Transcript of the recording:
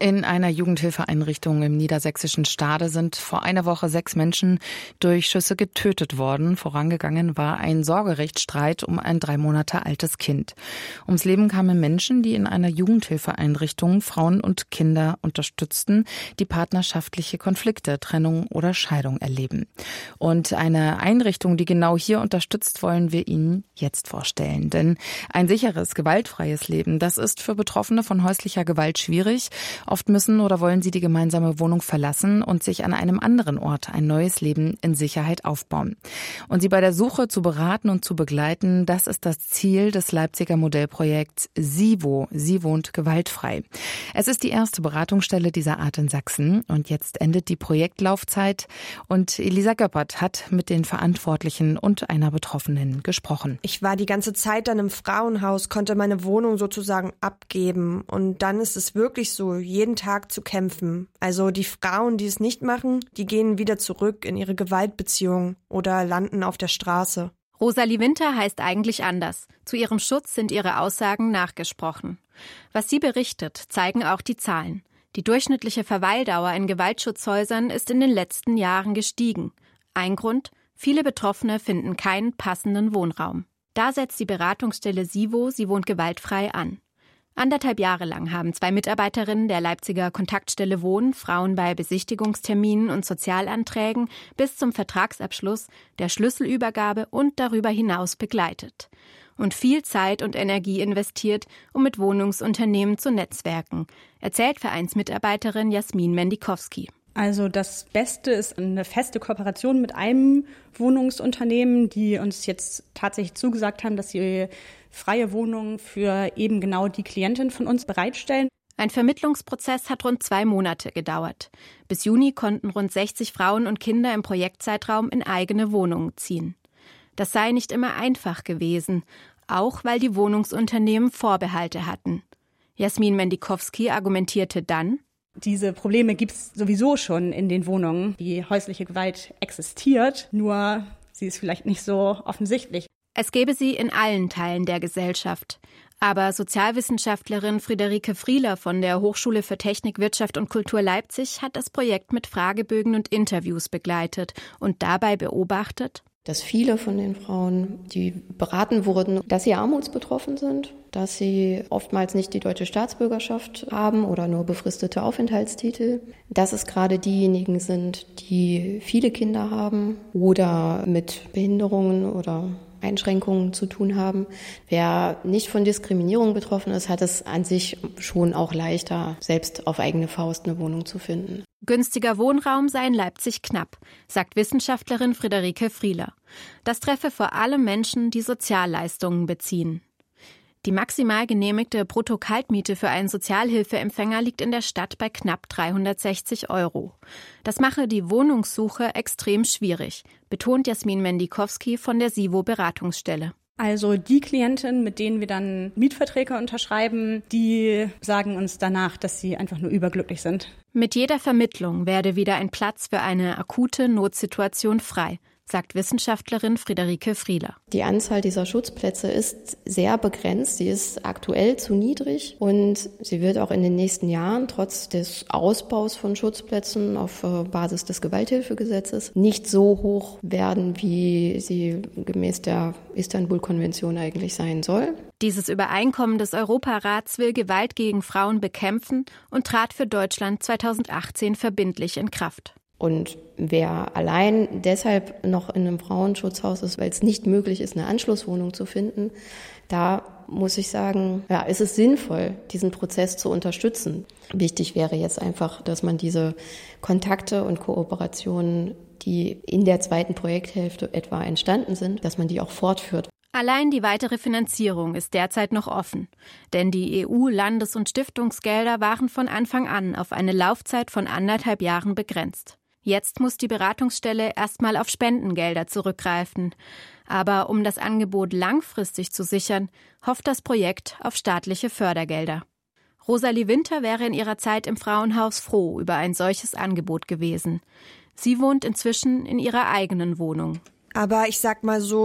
In einer Jugendhilfeeinrichtung im niedersächsischen Stade sind vor einer Woche 6 Menschen durch Schüsse getötet worden. Vorangegangen war ein Sorgerechtsstreit um ein 3 Monate altes Kind. Ums Leben kamen Menschen, die in einer Jugendhilfeeinrichtung Frauen und Kinder unterstützten, die partnerschaftliche Konflikte, Trennung oder Scheidung erleben. Und eine Einrichtung, die genau hier unterstützt, wollen wir Ihnen jetzt vorstellen. Denn ein sicheres, gewaltfreies Leben, das ist für Betroffene von häuslicher Gewalt schwierig. Oft müssen oder wollen sie die gemeinsame Wohnung verlassen und sich an einem anderen Ort ein neues Leben in Sicherheit aufbauen. Und sie bei der Suche zu beraten und zu begleiten, das ist das Ziel des Leipziger Modellprojekts SIVO. Sie wohnt gewaltfrei. Es ist die erste Beratungsstelle dieser Art in Sachsen und jetzt endet die Projektlaufzeit und Elisa Göppert hat mit den Verantwortlichen und einer Betroffenen gesprochen. Ich war die ganze Zeit dann im Frauenhaus, konnte meine Wohnung sozusagen abgeben und dann ist es wirklich so, jeden Tag zu kämpfen. Also die Frauen, die es nicht machen, die gehen wieder zurück in ihre Gewaltbeziehung oder landen auf der Straße. Rosalie Winter heißt eigentlich anders. Zu ihrem Schutz sind ihre Aussagen nachgesprochen. Was sie berichtet, zeigen auch die Zahlen. Die durchschnittliche Verweildauer in Gewaltschutzhäusern ist in den letzten Jahren gestiegen. Ein Grund: viele Betroffene finden keinen passenden Wohnraum. Da setzt die Beratungsstelle SIVO, sie wohnt gewaltfrei, an. 1,5 Jahre lang haben 2 Mitarbeiterinnen der Leipziger Kontaktstelle Wohnen Frauen bei Besichtigungsterminen und Sozialanträgen bis zum Vertragsabschluss, der Schlüsselübergabe und darüber hinaus begleitet. Und viel Zeit und Energie investiert, um mit Wohnungsunternehmen zu netzwerken, erzählt Vereinsmitarbeiterin Jasmin Mendikowski. Also das Beste ist eine feste Kooperation mit einem Wohnungsunternehmen, die uns jetzt tatsächlich zugesagt haben, dass sie freie Wohnungen für eben genau die Klientin von uns bereitstellen. Ein Vermittlungsprozess hat rund 2 Monate gedauert. Bis Juni konnten rund 60 Frauen und Kinder im Projektzeitraum in eigene Wohnungen ziehen. Das sei nicht immer einfach gewesen, auch weil die Wohnungsunternehmen Vorbehalte hatten. Jasmin Mendikowski argumentierte dann: Diese Probleme gibt es sowieso schon in den Wohnungen. Die häusliche Gewalt existiert, nur sie ist vielleicht nicht so offensichtlich. Es gäbe sie in allen Teilen der Gesellschaft. Aber Sozialwissenschaftlerin Friederike Frieler von der Hochschule für Technik, Wirtschaft und Kultur Leipzig hat das Projekt mit Fragebögen und Interviews begleitet und dabei beobachtet, dass viele von den Frauen, die beraten wurden, dass sie armutsbetroffen sind, dass sie oftmals nicht die deutsche Staatsbürgerschaft haben oder nur befristete Aufenthaltstitel, dass es gerade diejenigen sind, die viele Kinder haben oder mit Behinderungen oder Einschränkungen zu tun haben. Wer nicht von Diskriminierung betroffen ist, hat es an sich schon auch leichter, selbst auf eigene Faust eine Wohnung zu finden. Günstiger Wohnraum sei in Leipzig knapp, sagt Wissenschaftlerin Friederike Frieler. Das treffe vor allem Menschen, die Sozialleistungen beziehen. Die maximal genehmigte Brutto-Kaltmiete für einen Sozialhilfeempfänger liegt in der Stadt bei knapp 360 €. Das mache die Wohnungssuche extrem schwierig, betont Jasmin Mendikowski von der SIVO-Beratungsstelle. Also die Klientinnen, mit denen wir dann Mietverträge unterschreiben, die sagen uns danach, dass sie einfach nur überglücklich sind. Mit jeder Vermittlung werde wieder ein Platz für eine akute Notsituation frei, sagt Wissenschaftlerin Friederike Frieler. Die Anzahl dieser Schutzplätze ist sehr begrenzt. Sie ist aktuell zu niedrig und sie wird auch in den nächsten Jahren trotz des Ausbaus von Schutzplätzen auf Basis des Gewalthilfegesetzes nicht so hoch werden, wie sie gemäß der Istanbul-Konvention eigentlich sein soll. Dieses Übereinkommen des Europarats will Gewalt gegen Frauen bekämpfen und trat für Deutschland 2018 verbindlich in Kraft. Und wer allein deshalb noch in einem Frauenschutzhaus ist, weil es nicht möglich ist, eine Anschlusswohnung zu finden, da muss ich sagen, ja, ist es sinnvoll, diesen Prozess zu unterstützen. Wichtig wäre jetzt einfach, dass man diese Kontakte und Kooperationen, die in der 2. Projekthälfte etwa entstanden sind, dass man die auch fortführt. Allein die weitere Finanzierung ist derzeit noch offen. Denn die EU-, Landes- und Stiftungsgelder waren von Anfang an auf eine Laufzeit von 1,5 Jahren begrenzt. Jetzt muss die Beratungsstelle erstmal auf Spendengelder zurückgreifen. Aber um das Angebot langfristig zu sichern, hofft das Projekt auf staatliche Fördergelder. Rosalie Winter wäre in ihrer Zeit im Frauenhaus froh über ein solches Angebot gewesen. Sie wohnt inzwischen in ihrer eigenen Wohnung. Aber ich sag mal so,